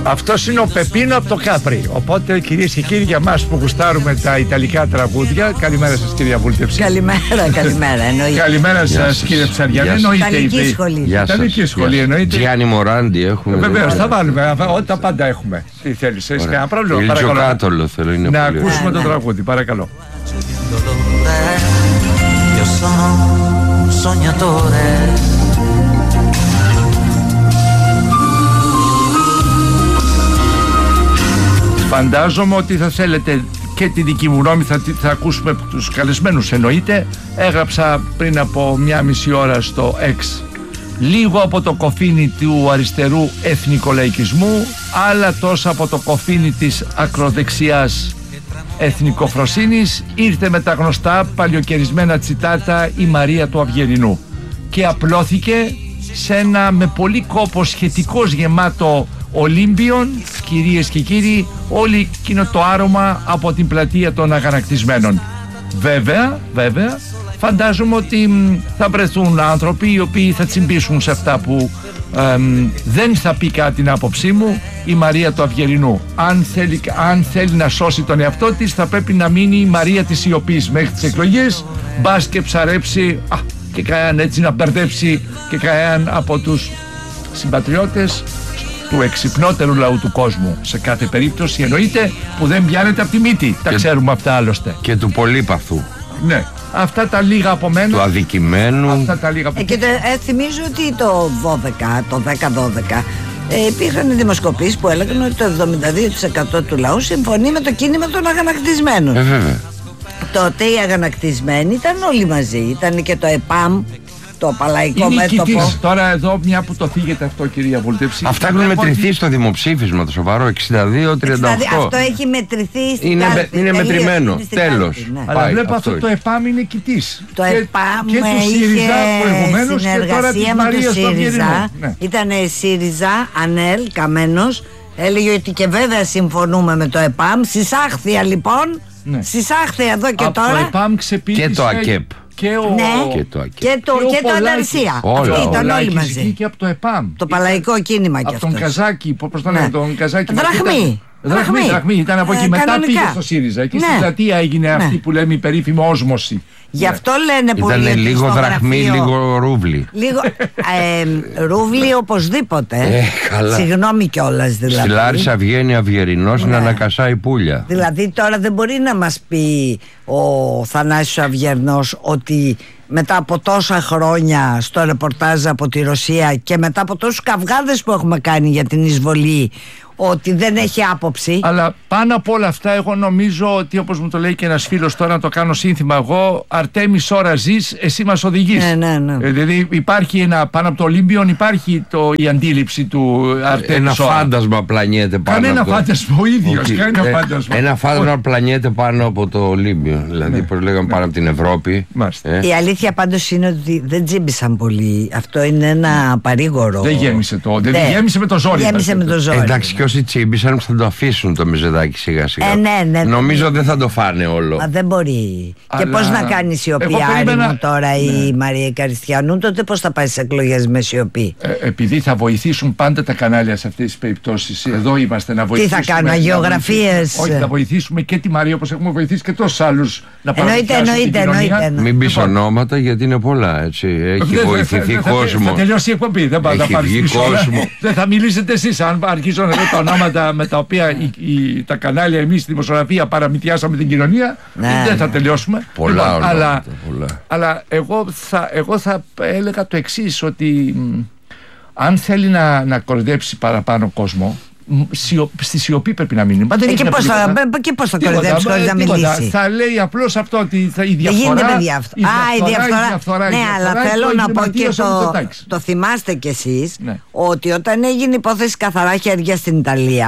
Αυτός είναι ο Πεπίνο από το Κάπρι. Οπότε, κυρίες και κύριοι, για εμάς που γουστάρουμε τα ιταλικά τραγούδια, καλημέρα σας, κυρία Βούλτεψη. Καλημέρα, εννοείται. Καλημέρα σας, κύριε Ψαριανέ. Ιταλική σχολή. Ιταλική σχολή, εννοείται. Τζιάννη Μοράντι έχουμε. Βεβαίως, θα βάλουμε. Ό,τι τα πάντα έχουμε. Τι θέλεις, έχεις κανένα πρόβλημα? Παρακαλώ. Θέλω, είναι να πολύ ακούσουμε το τραγούδι, παρακαλώ. Φαντάζομαι ότι θα θέλετε και τη δική μου γνώμη, θα ακούσουμε τους καλεσμένους εννοείται. Έγραψα πριν από 1,5 ώρα στο X λίγο από το κοφίνι του αριστερού εθνικολαϊκισμού, άλλα τόσα από το κοφίνι της ακροδεξιάς εθνικοφροσύνης. Ήρθε με τα γνωστά παλιοκαιρισμένα τσιτάτα η Μαρία του Αυγερινού και απλώθηκε σε ένα με πολύ κόπο σχετικώς γεμάτο Ολύμπιον, κυρίες και κύριοι, όλη εκείνο το άρωμα από την πλατεία των αγανακτισμένων. Βέβαια, φαντάζομαι ότι θα βρεθούν άνθρωποι οι οποίοι θα τσιμπήσουν σε αυτά που δεν θα πει κάτι την άποψή μου η Μαρία του Αυγερινού. Αν θέλει να σώσει τον εαυτό της, θα πρέπει να μείνει η Μαρία της σιωπής μέχρι τις εκλογές, μπας και ψαρέψει και κανέναν έτσι να μπερδέψει και κανέναν από τους συμπατριώτες του εξυπνότερου λαού του κόσμου. Σε κάθε περίπτωση εννοείται, που δεν πιάνεται από τη μύτη. Τα ξέρουμε αυτά άλλωστε. Και του πολύπαθου. Ναι. Αυτά τα λίγα από μένα. Του αδικημένου. Αυτά τα λίγα από θυμίζω ότι το 10-12 υπήρχαν δημοσκοπήσεις που έλεγαν ότι το 72% του λαού συμφωνεί με το κίνημα των αγανακτισμένων. Βέβαια. Τότε οι αγανακτισμένοι ήταν όλοι μαζί. Ήταν και το ΕΠΑΜ, το παλαϊκό μέτωπο. Τώρα εδώ, μια που το θίγεται αυτό, κυρία Βουλτεύση. Αυτά έχουν μετρηθεί στο δημοψήφισμα το σοβαρό, 62-38. Αυτό έχει μετρηθεί στην κάλπη. Είναι μετρημένο. Τέλος. Ναι. Αλλά βλέπω αυτό το ΕΠΑΜ είναι κοιτής. Το ΕΠΑΜ και του ΣΥΡΙΖΑ προηγουμένως και τώρα της Μαρίας του Αυγερινού. Ήταν ΣΥΡΙΖΑ, ΑΝΕΛ, Καμένος. Έλεγε ότι και βέβαια συμφωνούμε με το ΕΠΑΜ. Συσάχθεια λοιπόν. Συσάχθεια εδώ και τώρα. Το ΕΠΑΜ ξεπίδησε. Και το ΑΚΕΠ. Και το Ανταρσία. Αυτοί ήταν όλοι μαζί. Και από το ΕΠΑΜ. Το παλαϊκό κίνημα και αυτό. Από τον Καζάκη, πώς τον λένε, τον Καζάκη. Δραχμή. Ήταν από εκεί. Μετά πήγε στο ΣΥΡΙΖΑ. Και στην πλατεία έγινε αυτή που λέμε η περίφημη όσμωση. Γι' αυτό λένε πολύ. Ήταν λίγο δραχμή, λίγο ρούβλι. Ρούβλι οπωσδήποτε. Συγγνώμη κιόλας δηλαδή. Στη Λάρισα βγαίνει Αυγερινός να ανακασάει πουλια. Δηλαδή τώρα δεν μπορεί να μας πει ο Θανάσης Αυγερνός ότι μετά από τόσα χρόνια στο ρεπορτάζ από τη Ρωσία και μετά από τόσους καυγάδες που έχουμε κάνει για την εισβολή, ότι δεν έχει άποψη. Αλλά πάνω από όλα αυτά, εγώ νομίζω ότι, όπως μου το λέει και ένας φίλος, τώρα να το κάνω σύνθημα εγώ, Αρτέμις ώρα ζεις, εσύ μας οδηγείς. Ναι. Δηλαδή υπάρχει πάνω από το Ολύμπιον υπάρχει η αντίληψη του Αρτέμις ώρα. Ένα φάντασμα πλανιέται πάνω. Κανένα φάντασμα ο ίδιος. Ένα φάντασμα πλανιέται πάνω από το Ολύμπιο. Δηλαδή, πώς λέγαμε, πάνω από την Ευρώπη. Η αλήθεια πάντως είναι ότι δεν τσίμπησαν πολύ. Αυτό είναι ένα παρήγορο. Δεν γέμισε με το ζόρι. Εντάξει, και όσοι τσίμπησαν θα το αφήσουν το μεζεδάκι σιγά σιγά. Ναι. Νομίζω δεν θα το φάνε όλο. Μα δεν μπορεί. Και πώς να κάνει σιωπή άρημο τώρα η Μαρία Καριστιανού, τότε πώς θα πάει στις εκλογές με σιωπή? Επειδή θα βοηθήσουν πάντα τα κανάλια σε αυτές τις περιπτώσεις. Εδώ είμαστε να βοηθήσουμε. Τι θα κάνουμε, αγιογραφίες? Όχι, θα βοηθήσουμε και τη Μαρία όπως έχουμε βοηθήσει και τόσους άλλους να παρουσιάσουν την κοινωνία. Μην πεις ονόματα γιατί είναι πολλά, έτσι. Έχει βοηθηθεί κόσμο. Θα τελειώσει η εκπομπή. Δεν θα Δεν θα μιλήσετε εσείς αν αρχίζω να λέω τα ονόματα με τα οποία τα κανάλια εμείς στη δημοσιογραφία παραμυθιάσαμε την κοινωνία. Δεν θα τελειώσουμε. Πολλά ονόματα. Αλλά εγώ θα έλεγα το εξής, ότι αν θέλει να κοροϊδέψει παραπάνω κόσμο, στη σιωπή πρέπει να μείνει. Και πώς θα κοροϊδέψει χωρίς να μιλήσει? Θα λέει απλώς αυτό, ότι η διαφθορά. Δεν γίνεται με διαφθορά. Ναι, αλλά θέλω να πω και το θυμάστε κι εσείς ότι όταν έγινε υπόθεση καθαρά χέρια στην Ιταλία,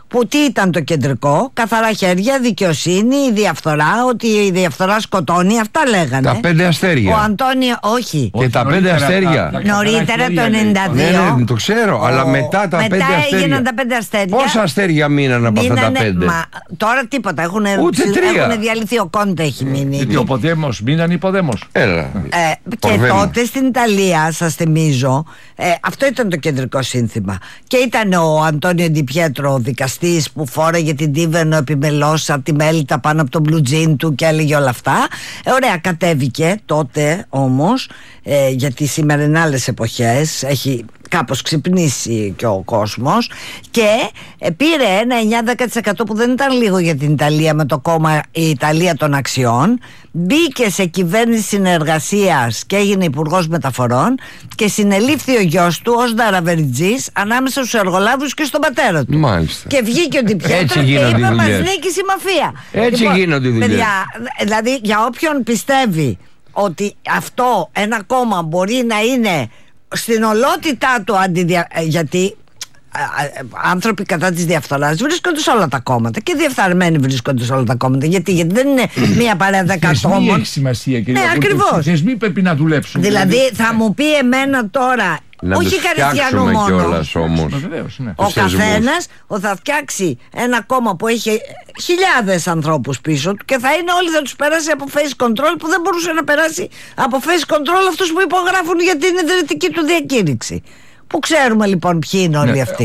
Που τι ήταν το κεντρικό? Καθαρά χέρια, δικαιοσύνη, η διαφθορά, ότι η διαφθορά σκοτώνει, αυτά λέγανε. Τα 5 αστέρια. Ο Αντώνιο, όχι. Και τα 5 αστέρια. Νωρίτερα το 92. Ναι, το ξέρω, αλλά μετά τα 5 αστέρια. Μετά έγιναν τα 5 αστέρια. Πόσα αστέρια μείναν από αυτά τα 5? Τώρα τίποτα. Έχουν διαλυθεί. Ο Κόντε έχει μείνει. Γιατί ο Ποδέμος μείναν υποδέμος. Έλα. Και τότε στην Ιταλία, σας θυμίζω, αυτό ήταν το κεντρικό σύνθημα. Και ήταν ο Αντώνιο Ντιπιέτρο, ο δικαστής, που φόρεγε την Τίβενο επιμελώς από τη μέλητα πάνω από τον μπλουτζίν του και έλεγε όλα αυτά. Ωραία, κατέβηκε τότε όμως, γιατί σήμερα είναι άλλες εποχές, έχει κάπως ξυπνήσει και ο κόσμος, και πήρε ένα 9-10% που δεν ήταν λίγο για την Ιταλία, με το κόμμα η Ιταλία των Αξιών, μπήκε σε κυβέρνηση συνεργασίας και έγινε υπουργός μεταφορών και συνελήφθη ο γιος του ως δαραβεριτζής ανάμεσα στους εργολάβους και στον πατέρα του. Μάλιστα. Και βγήκε ο Ντιπιέτρο και είπε μας νίκησε η μαφία. Έτσι γίνονται οι δουλειές. Παιδιά, δηλαδή για όποιον πιστεύει ότι αυτό ένα κόμμα μπορεί να είναι στην ολότητά του γιατί άνθρωποι κατά της διαφθοράς βρίσκονται σε όλα τα κόμματα και διαφθαρμένοι βρίσκονται σε όλα τα κόμματα. Γιατί δεν είναι μία παρέα 10 ατόμων. Δεν έχει σημασία, κυρία. Ναι, ακριβώς. Οι θεσμοί πρέπει να δουλέψουν. Δηλαδή θα μου πει εμένα τώρα, να όχι Καριστιανού μόνο, ο καθένας θα φτιάξει ένα κόμμα που έχει χιλιάδες ανθρώπους πίσω του και θα είναι όλοι, θα τους περάσει από face control που δεν μπορούσε να περάσει από face control αυτούς που υπογράφουν για την ιδρυτική του διακήρυξη. Πού ξέρουμε λοιπόν ποιοι είναι όλοι αυτοί?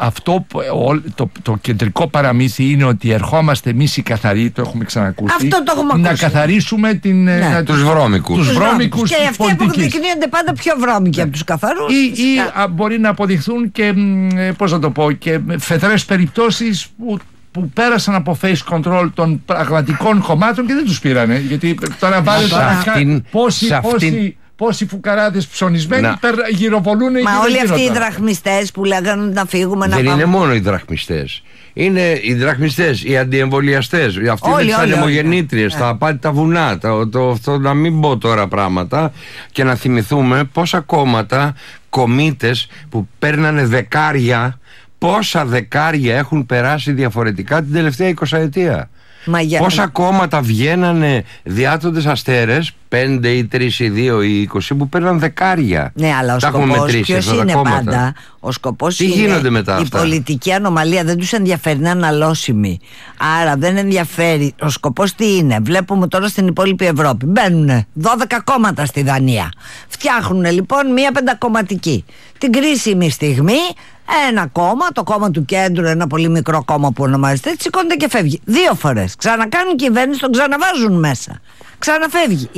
Το κεντρικό παραμύθι είναι ότι ερχόμαστε εμείς οι καθαροί, το έχουμε ξανακούσει. Αυτό το έχουμε ακούσει. Να καθαρίσουμε τους βρώμικους. Και αυτοί αποδεικνύονται πάντα πιο βρώμικοι από τους καθαρούς. Ή μπορεί να αποδειχθούν και, πώς να το πω, και φεδρές περιπτώσεις που πέρασαν από face control των πραγματικών κομμάτων και δεν τους πήρανε. Γιατί τώρα βάλετε πόσοι φουκαράδες ψωνισμένοι γυροβολούν. Μα όλοι αυτοί οι δραχμιστές που λέγανε να φύγουμε να πάμε. Δεν είναι μόνο οι δραχμιστές. Είναι οι δραχμιστές, οι αντιεμβολιαστές, αυτοί με τις ανεμογεννήτριες, τα απάτητα βουνά, το να μην πω τώρα πράγματα και να θυμηθούμε πόσα κόμματα, κομίτες που παίρνανε δεκάρια, πόσα δεκάρια έχουν περάσει διαφορετικά την τελευταία 20 ετία. Πόσα κόμματα βγαίνανε διάτοντες αστέρες, 5 ή 3 ή 2 ή 20 που παίρναν δεκάρια. Ναι, αλλά ο σκοπός ποιος είναι πάντα? Ο σκοπός τι είναι γίνονται μετά η αυτά? Πολιτική ανομαλία. Δεν τους ενδιαφέρει να είναι αναλώσιμοι. Άρα δεν ενδιαφέρει. Ο σκοπός τι είναι? Βλέπουμε τώρα στην υπόλοιπη Ευρώπη. Μπαίνουν 12 κόμματα στη Δανία. Φτιάχνουν λοιπόν μία πεντακομματική. Την κρίσιμη στιγμή ένα κόμμα, το κόμμα του κέντρου, ένα πολύ μικρό κόμμα που ονομάζεται έτσι, σηκώνεται και φεύγει. 2 φορές. Ξανακάνουν κυβέρνηση, τον ξαναβάζουν μέσα. Ξαναφεύγει.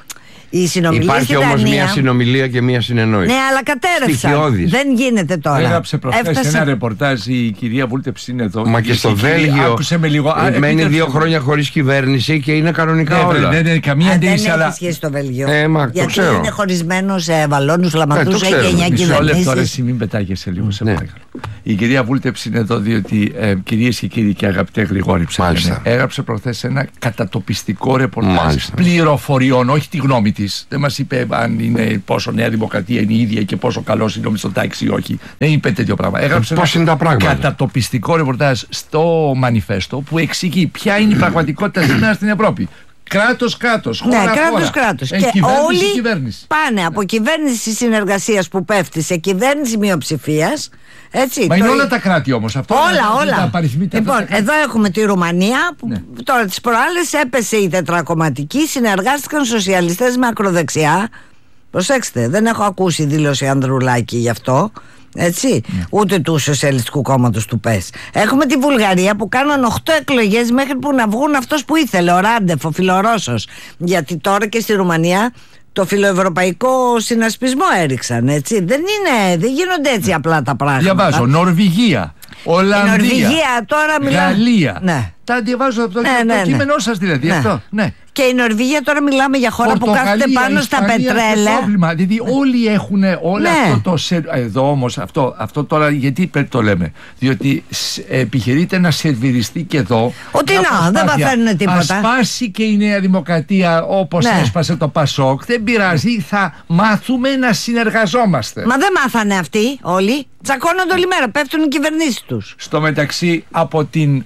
Υπάρχει όμως μια συνομιλία και μια συνεννόηση. Ναι, αλλά κατέρευσαν. Δεν γίνεται τώρα. Έγραψε προχθές ένα ρεπορτάζ η κυρία Βούλτεψη είναι εδώ. Μα και στο Βέλγιο μένει 2 χρόνια χωρίς κυβέρνηση και είναι κανονικά όλα. Δεν έχει σχέση στο Βέλγιο. Γιατί είναι χωρισμένο σε βαλόνους, λαματούς, έχει 9 κυβερνήσεις. Μισό λεπτό, εσύ μην πετάγεσαι λίγο, σε παρακαλώ. Η κυρία Βούλτεψη είναι εδώ διότι, κυρίες και κύριοι και αγαπητέ Γρηγόρη Ψάχνε, έγραψε προχθές ένα κατατοπιστικό ρεπορτάζ πληροφοριών, όχι τη γνώμη της. Δεν μας είπε αν είναι πόσο Νέα Δημοκρατία είναι η ίδια και πόσο καλός είναι ο Μητσοτάκης ή όχι. Δεν είπε τέτοιο πράγμα. Έγραψε ένα κατατοπιστικό ρεπορτάζ στο Μανιφέστο που εξηγεί ποια είναι η πραγματικότητα σήμερα στην Ευρώπη. Κράτος, χώρα. Ναι, κράτος. Και όλοι πάνε από κυβέρνηση συνεργασίας που πέφτει σε κυβέρνηση μειοψηφίας. Έτσι, μα είναι όλα τα κράτη όμως. Αυτό όλα. Λοιπόν, εδώ έχουμε τη Ρουμανία που τώρα τις προάλλες έπεσε η τετρακομματική, συνεργάστηκαν σοσιαλιστές με ακροδεξιά. Προσέξτε, δεν έχω ακούσει δήλωση Ανδρουλάκη γι' αυτό. Έτσι, ούτε του Σοσιαλιστικού Κόμματος του ΠΕΣ. Έχουμε τη Βουλγαρία που κάναν 8 εκλογές μέχρι που να βγουν αυτός που ήθελε, ο Ράντεφ, ο φιλορώσος. Γιατί τώρα και στη Ρουμανία το φιλοευρωπαϊκό συνασπισμό έριξαν, έτσι. Δεν γίνονται έτσι απλά τα πράγματα. Διαβάζω, Νορβηγία, Ολλανδία, Νορβηγία, τώρα Γαλλία. Ναι. Τα διαβάζω από το κείμενό σας δηλαδή. Αυτό. Ναι. Και η Νορβηγία τώρα μιλάμε για χώρα που κάθεται πάνω στα πετρέλαια. Πρόβλημα. Δηλαδή όλοι έχουν αυτό το. Εδώ όμως αυτό τώρα γιατί το λέμε. Διότι επιχειρείται να σερβιριστεί και εδώ. Ότι δεν παθαίνουν τίποτα. Ας σπάσει και η Νέα Δημοκρατία όπως έσπασε το Πασόκ. Δεν πειράζει, θα μάθουμε να συνεργαζόμαστε. Μα δεν μάθανε αυτοί όλοι. Τσακώνονται όλη μέρα, πέφτουν οι κυβερνήσεις τους. Στο μεταξύ από την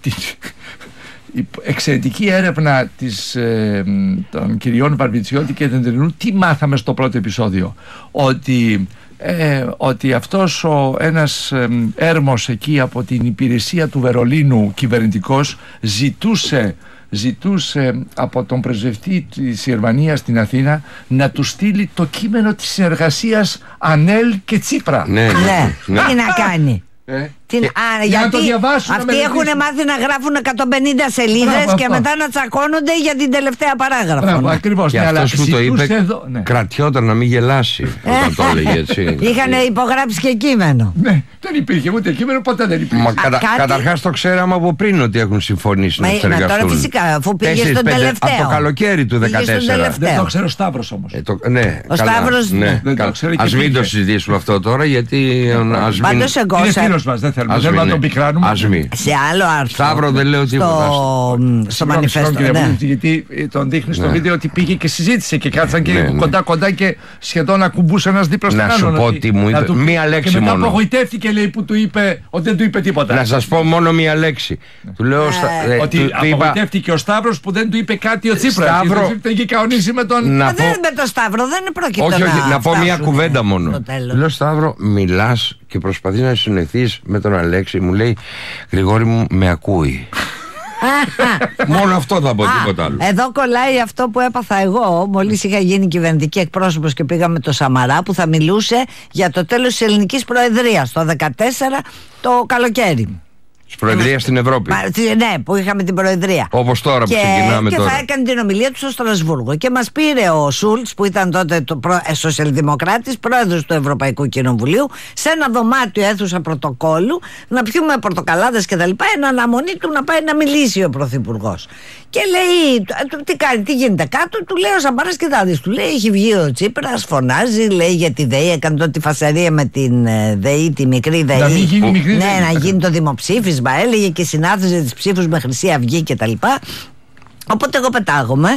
εξαιρετική έρευνα των κυριών Βαρβιτσιώτη και Δεντερινού, τι μάθαμε στο πρώτο επεισόδιο? Ότι αυτός ένας έρμος εκεί από την υπηρεσία του Βερολίνου κυβερνητικός ζητούσε από τον πρεσβευτή της Γερμανίας στην Αθήνα να του στείλει το κείμενο της συνεργασίας Ανέλ και Τσίπρα. Ναι. Τι να κάνει? Γιατί αυτοί έχουν μάθει να γράφουν 150 σελίδες και μετά να τσακώνονται για την τελευταία παράγραφο. Μπράβο, ακριβώς. Και αυτός που το είπε κρατιόταν να μην γελάσει όταν το έλεγε έτσι. Είχαν υπογράψει και κείμενο. Ναι, δεν υπήρχε ούτε κείμενο, ποτέ δεν υπήρχε. Καταρχάς το ξέραμε από πριν ότι έχουν συμφωνήσει να συνεργαστούν. Τώρα φυσικά, αφού πήγε στον τελευταίο. Από το καλοκαίρι του 2014. Δεν το ξέρω ο Σταύρος όμως. Ο Σταύρος δεν το ξέρει. Ας μην το συζητήσουμε αυτό τώρα, γιατί πάντως εγώ μας, δεν θέλουμε να τον πικράνουμε. Σε άλλο άρθρο. Σταύρο δεν λέω τίποτα. Στο μανιφέστο. Γιατί τον δείχνει στο βίντεο ότι πήγε και συζήτησε και κάτσαν και κοντά και σχεδόν ακουμπούσαν ένας δίπλα στον άλλον. Να σου πω τι μου είπε. Μία λέξη μόνο. Και μετά απογοητεύτηκε, λέει, που του είπε ότι δεν του είπε τίποτα. Να σας πω μόνο μία λέξη. Του λέω ότι απογοητεύτηκε ο Σταύρος που δεν του είπε κάτι ο Τσίπρας. Σταύρο. Είχε καονίσει με τον. Με το Σταύρο δεν πρόκειται. Όχι, να πω μία κουβέντα μόνο. Του λέω, Σταύρο, μιλάς και προσπαθείς να συνοηθείς με τον Αλέξη. Μου λέει, Γρηγόρη μου, με ακούει. Μόνο αυτό θα πω, τίποτα άλλο. Εδώ κολλάει αυτό που έπαθα εγώ μόλις είχα γίνει κυβερνητική εκπρόσωπος και πήγαμε το Σαμαρά, που θα μιλούσε για το τέλος της ελληνικής προεδρίας το 2014 το καλοκαίρι. Της προεδρίας στην Ευρώπη. Ναι, που είχαμε την προεδρία. Όπως τώρα που ξεκινάμε τώρα. Και θα έκανε την ομιλία του στο Στρασβούργο. Και μας πήρε ο Σούλτς, που ήταν τότε σοσιαλδημοκράτης, πρόεδρος του Ευρωπαϊκού Κοινοβουλίου, σε ένα δωμάτιο αίθουσα πρωτοκόλλου, να πιούμε πορτοκαλάδες και τα λοιπά, εν αναμονή του να πάει να μιλήσει ο Πρωθυπουργός. Και λέει, τι κάνει, τι γίνεται κάτω? Του λέει ο Σαμαράς, κοιτάξτε, του λέει, έχει βγει ο Τσίπρας, φωνάζει, λέει για τη ΔΕΗ, έκανε τότε τη φασαρία με την ΔΕΗ, τη μικρή ΔΕΗ. Να γίνει το δημοψήφισμα, έλεγε, και συνάθιζε τις ψήφους με Χρυσή Αυγή και τα λοιπά. Οπότε εγώ πετάγομαι.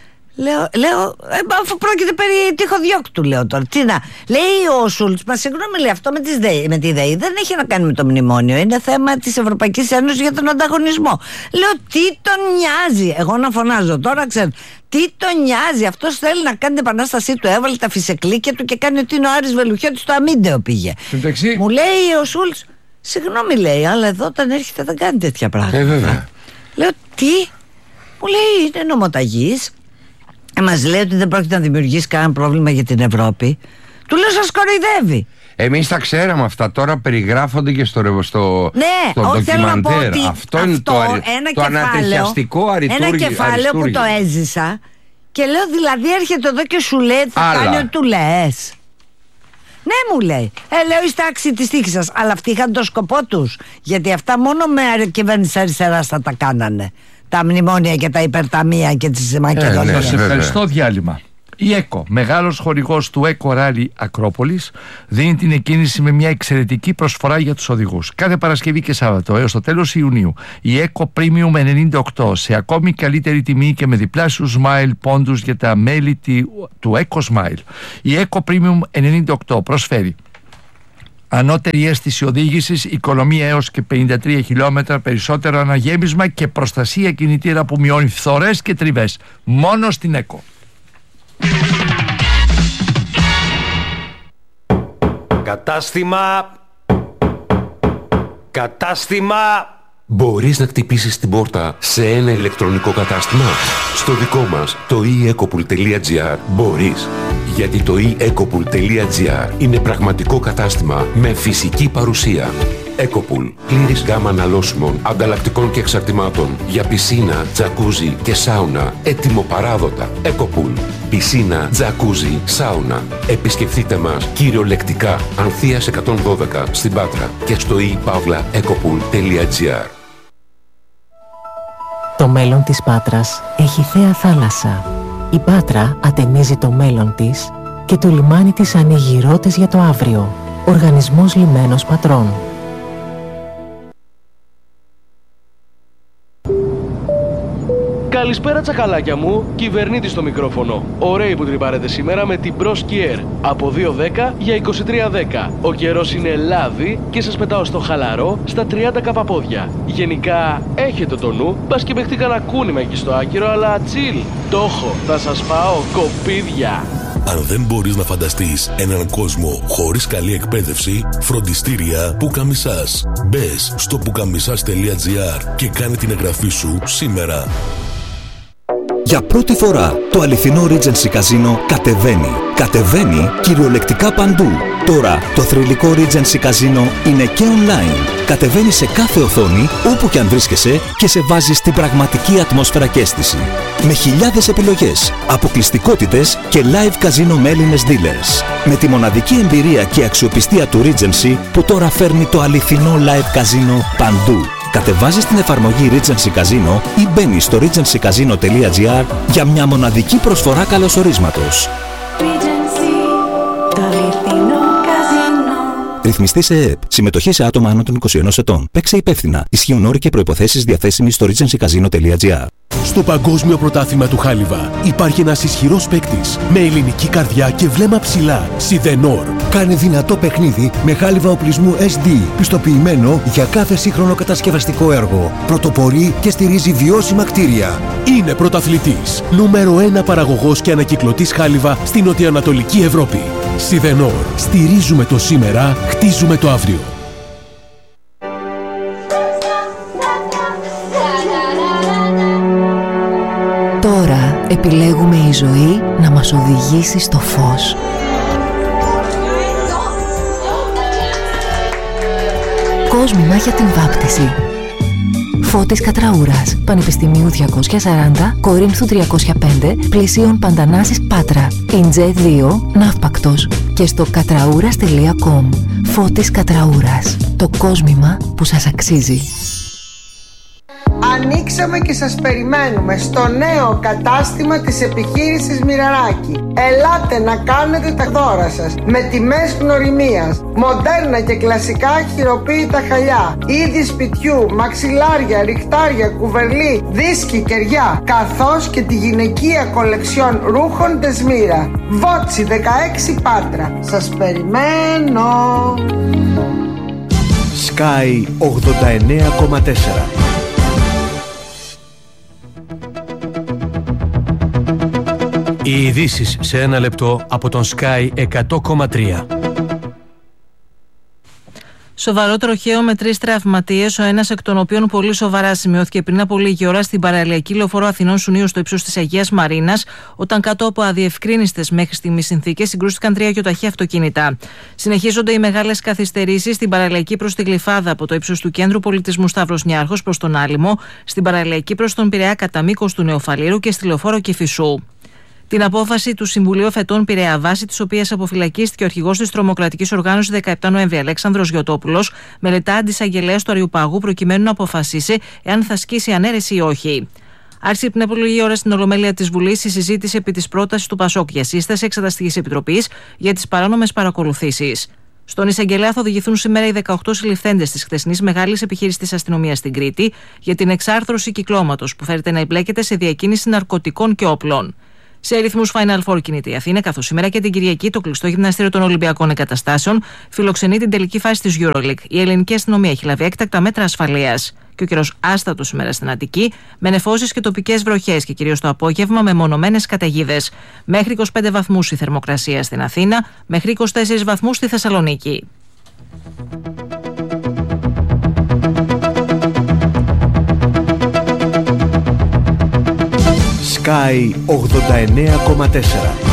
Λέω, αφού πρόκειται περί τυχοδιώκτου, λέω τώρα. Τι να. Λέει ο Σούλτς, μα συγγνώμη, λέει, αυτό με τη ΔΕΗ δεν έχει να κάνει με το μνημόνιο. Είναι θέμα της Ευρωπαϊκής Ένωσης για τον ανταγωνισμό. Λέω, τι τον νοιάζει? Εγώ να φωνάζω τώρα, ξέρω. Τι τον νοιάζει? Αυτός θέλει να κάνει την επανάστασή του. Έβαλε τα φυσεκλίκια του και κάνει ότι είναι ο Άρης Βελουχιώτης στο αμίντεο πήγε. Μου λέει ο Σούλτς, συγγνώμη, λέει, αλλά εδώ όταν έρχεται δεν κάνει τέτοια πράγματα. Βέβαια. Λέω, τι? Μου λέει, είναι νομοταγής. Μας λέει ότι δεν πρόκειται να δημιουργήσει κανένα πρόβλημα για την Ευρώπη. Του λέω, σας κοροϊδεύει. Εμείς τα ξέραμε αυτά, τώρα περιγράφονται και στο ντοκιμαντέρ. Αυτό είναι το ανατριχιαστικό αριστούργημα. Ένα κεφάλαιο που το έζησα. Και λέω, δηλαδή έρχεται εδώ και σου λέει, θα κάνει ό,τι του λες. Ναι, μου λέει. Λέω, είστε άξιοι της τύχης σας. Αλλά αυτοί είχαν το σκοπό τους. Γιατί αυτά μόνο με κυβέρνηση αριστεράς θα τα κάνανε. Τα μνημόνια και τα υπερταμεία και τις Μακεδονίες. Σε ευχαριστώ, διάλειμμα. Η ΕΚΟ, μεγάλος χορηγός του ΕΚΟ Ράλι Ακρόπολης, δίνει την εκκίνηση με μια εξαιρετική προσφορά για τους οδηγούς. Κάθε Παρασκευή και Σάββατο έως το τέλος Ιουνίου, η ΕΚΟ Premium 98 σε ακόμη καλύτερη τιμή και με διπλάσιους Smile πόντους για τα μέλη του ΕΚΟ Smile. Η ΕΚΟ Premium 98 προσφέρει ανώτερη αίσθηση οδήγησης, οικονομία έως και 53 χιλιόμετρα, περισσότερο αναγέμισμα και προστασία κινητήρα που μειώνει φθορές και τριβές. Μόνο στην ΕΚΟ. Κατάστημα. Μπορείς να χτυπήσεις την πόρτα σε ένα ηλεκτρονικό κατάστημα? Στο δικό μας, το eEcopool.gr, μπορείς. Γιατί το eEcopool.gr είναι πραγματικό κατάστημα με φυσική παρουσία. Ecopool. Πλήρης γάμα αναλώσιμων, ανταλλακτικών και εξαρτημάτων για πισίνα, τζακούζι και σάουνα. Έτοιμο-παράδοτα. Ecopool. Πισίνα, τζακούζι, σάουνα. Επισκεφτείτε μας κυριολεκτικά. Ανθείας 112 στην Πάτρα και στο ePavlaEcopool.gr. Το μέλλον της Πάτρας έχει θέα θάλασσα. Η Πάτρα ατενίζει το μέλλον της και το λιμάνι της ανοίγει ρότες για το αύριο. Οργανισμός Λιμένος Πατρών. Καλησπέρα τσακαλάκια μου, κυβερνήτης στο μικρόφωνο. Ωραίοι που τρυπάρετε σήμερα με την Bros Kier. Από 2.10 για 23.10. Ο καιρός είναι λάδι και σας πετάω στο χαλαρό στα 30 καπαπόδια. Γενικά έχετε το νου, μπας και παιχτεί κανένα κούνημα εκεί στο άκυρο, αλλά τσιλ. Το έχω, θα σας πάω κοπίδια. Αν δεν μπορείς να φανταστείς έναν κόσμο χωρίς καλή εκπαίδευση, φροντιστήρια Πουκαμισάς. Μπες στο pukamisas.gr και κάνε την εγγραφή σου σήμερα. Για πρώτη φορά το αληθινό Regency Casino κατεβαίνει. Κατεβαίνει κυριολεκτικά παντού. Τώρα το θρυλικό Regency Casino είναι και online. Κατεβαίνει σε κάθε οθόνη όπου και αν βρίσκεσαι και σε βάζει στην πραγματική ατμόσφαιρα και αίσθηση. Με χιλιάδες επιλογές, αποκλειστικότητες και live casino με Έλληνες dealers. Με τη μοναδική εμπειρία και αξιοπιστία του Regency που τώρα φέρνει το αληθινό live casino παντού. Κατεβάζεις την εφαρμογή Regency Casino ή μπαίνεις στο regencycasino.gr για μια μοναδική προσφορά καλωσορίσματος. Regency, το αληθινό καζίνο. Ρυθμιστή σε ΕΕΠ. Συμμετοχή σε άτομα άνω των 21 ετών. Παίξε υπεύθυνα. Ισχύουν όροι και προϋποθέσεις διαθέσιμοι στο regencycasino.gr. Στο Παγκόσμιο Πρωτάθλημα του Χάλιβα υπάρχει ένας ισχυρός παίκτης με ελληνική καρδιά και βλέμμα ψηλά. Σιδενόρ. Κάνει δυνατό παιχνίδι με χάλιβα οπλισμού SD, πιστοποιημένο για κάθε σύγχρονο κατασκευαστικό έργο. Πρωτοπορεί και στηρίζει βιώσιμα κτίρια. Είναι πρωταθλητής. Νούμερο 1 παραγωγός και ανακυκλωτής χάλιβα στην νοτιοανατολική Ευρώπη. Σιδενόρ. Στηρίζουμε το σήμερα, χτίζουμε το αύριο. Τώρα επιλέγουμε η ζωή να μας οδηγήσει στο φως. Κόσμημα για την βάπτιση. Φώτης Κατραούρας, Πανεπιστημίου 240, Κορίνθου 305, Πλησίων Παντανάσης Πάτρα. Ιντζέ 2, Ναύπακτος. Και στο κατραούρας.com. Φώτης Κατραούρας. Το κόσμημα που σας αξίζει. Ανοίξαμε και σας περιμένουμε στο νέο κατάστημα της επιχείρησης Μοιραράκη. Ελάτε να κάνετε τα δώρα σας με τιμές γνωριμίας. Μοντέρνα και κλασικά χειροποίητα χαλιά, είδη σπιτιού, μαξιλάρια, ριχτάρια, κουβερλί, δίσκοι, κεριά, καθώς και τη γυναικεία κολεξιόν ρούχων Τεσμύρα. Βότσι 16 Πάτρα. Σας περιμένω. Sky 89,4. Οι ειδήσεις σε ένα λεπτό από τον Sky 100,3. Σοβαρό τροχαίο με 3 τραυματίες, ο ένας εκ των οποίων πολύ σοβαρά σημειώθηκε πριν από λίγη ώρα στην παραλιακή λεωφόρο Αθηνών Σουνίου στο ύψος της Αγίας Μαρίνας, όταν κάτω από αδιευκρίνιστες μέχρι στιγμής συνθήκες συγκρούστηκαν 3 γιοταχή αυτοκίνητα. Συνεχίζονται οι μεγάλες καθυστερήσεις στην παραλιακή προς τη Γλυφάδα από το ύψος του Κέντρου Πολιτισμού Σταύρος Νιάρχος προς τον Άλυμο, στην παραλιακή προς τον Πειραιά κατά μήκος του Νεοφαλήρου και στη λεωφόρο Κηφισού. Την απόφαση του Συμβουλίου Εφετών Πειραιά, βάση της οποίας αποφυλακίστηκε ο αρχηγός της τρομοκρατικής οργάνωσης 17 Νοέμβρη, Αλέξανδρος Γιωτόπουλος, μελετά αντισαγγελέας του Αριουπάγου προκειμένου να αποφασίσει εάν θα ασκήσει ανέρεση ή όχι. Άρχισε πριν από λίγη ώρα στην Ολομέλεια της Βουλής η συζήτηση επί της πρότασης του ΠΑΣΟΚ για σύσταση Εξεταστικής Επιτροπής για τις παράνομες παρακολουθήσεις. Στον εισαγγελέα θα οδηγηθούν σήμερα οι 18 συλληφθέντες της χθεσινής μεγάλης επιχείρησης της αστυνομίας στην Κρήτη για την εξάρθρωση κυκλώματος που φέρεται να εμπλέκεται σε διακίνηση ναρκωτικών και όπλων. Σε αριθμούς Final Four κινείται η Αθήνα, καθώς σήμερα και την Κυριακή το κλειστό γυμναστήριο των Ολυμπιακών Εγκαταστάσεων φιλοξενεί την τελική φάση της EuroLeague. Η ελληνική αστυνομία έχει λάβει έκτακτα μέτρα ασφαλείας. Και ο καιρός άστατος σήμερα στην Αττική, με νεφώσεις και τοπικές βροχές και κυρίως το απόγευμα με μονομένες καταιγίδες. Μέχρι 25 βαθμούς η θερμοκρασία στην Αθήνα, μέχρι 24 βαθμούς στη Θεσσαλονίκη. Sky 89,4.